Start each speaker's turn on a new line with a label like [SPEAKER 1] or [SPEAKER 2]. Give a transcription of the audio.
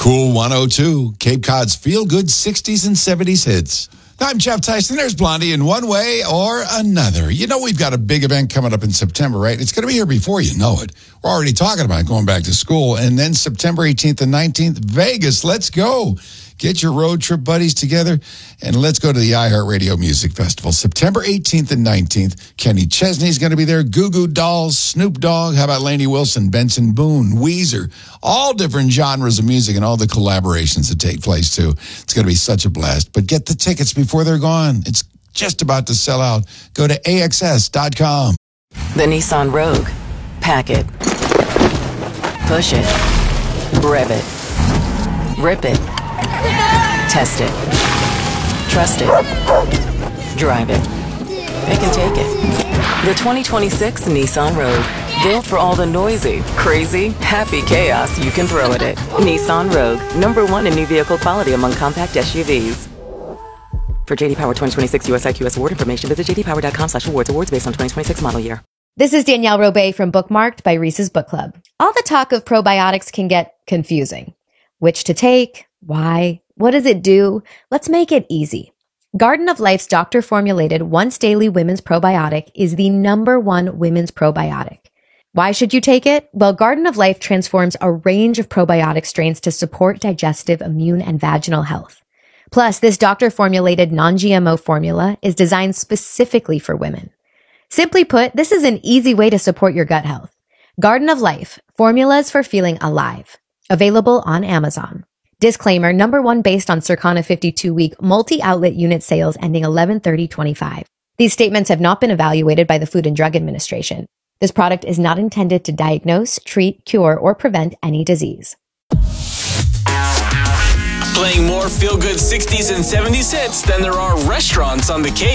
[SPEAKER 1] Cool 102, Cape Cod's feel-good 60s and 70s hits. I'm Jeff Tyson. There's Blondie in one way or another. You know we've got a big event coming up in September, right? It's going to be here before you know it. We're already talking about going back to school. And then September 18th and 19th, Vegas. Let's go. Get your road trip buddies together, and let's go to the iHeartRadio Music Festival. September 18th and 19th, Kenny Chesney's going to be there, Goo Goo Dolls, Snoop Dogg, how about Lainey Wilson, Benson Boone, Weezer, all different genres of music and all the collaborations that take place, too. It's going to be such a blast. But get the tickets before they're gone. It's just about to sell out. Go to AXS.com.
[SPEAKER 2] The Nissan Rogue. Pack it. Push it. Rev it. Rip it. Test it. Trust it. Drive it. It can take it. The 2026 Nissan Rogue. Built for all the noisy, crazy, happy chaos you can throw at it. Nissan Rogue. #1 in new vehicle quality among compact SUVs. For JD Power 2026 US IQS award information, visit jdpower.com/awards. Awards based on 2026 model year.
[SPEAKER 3] This is Danielle Robay from Bookmarked by Reese's Book Club. All the talk of probiotics can get confusing. Which to take? Why? What does it do? Let's make it easy. Garden of Life's doctor-formulated once-daily women's probiotic is the #1 women's probiotic. Why should you take it? Well, Garden of Life transforms a range of probiotic strains to support digestive, immune, and vaginal health. Plus, this doctor-formulated non-GMO formula is designed specifically for women. Simply put, this is an easy way to support your gut health. Garden of Life, formulas for feeling alive. Available on Amazon. Disclaimer, #1 based on Circana 52-week multi-outlet unit sales ending 11/30/25. These statements have not been evaluated by the Food and Drug Administration. This product is not intended to diagnose, treat, cure, or prevent any disease.
[SPEAKER 4] Playing more feel-good 60s and 70s hits than there are restaurants on the Cape.